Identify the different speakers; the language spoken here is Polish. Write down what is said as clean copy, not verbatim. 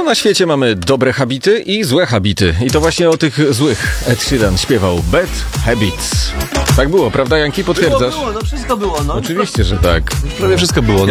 Speaker 1: No, na świecie mamy dobre habity i złe habity. I to właśnie o tych złych Ed Sheeran śpiewał Bad Habits. Tak było, prawda, Janki? Potwierdzasz?
Speaker 2: Było, no wszystko było, no.
Speaker 1: Oczywiście, że tak.
Speaker 3: Prawie wszystko było.